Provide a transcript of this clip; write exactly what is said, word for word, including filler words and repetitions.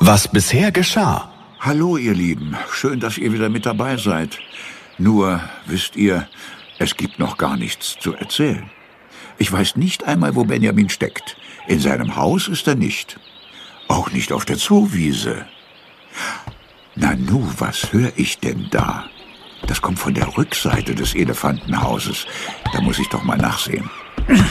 was bisher geschah. Hallo, ihr Lieben. Schön, dass ihr wieder mit dabei seid. Nur, wisst ihr, es gibt noch gar nichts zu erzählen. Ich weiß nicht einmal, wo Benjamin steckt. In seinem Haus ist er nicht. Auch nicht auf der Zoowiese. Nanu, was höre ich denn da? Das kommt von der Rückseite des Elefantenhauses. Da muss ich doch mal nachsehen.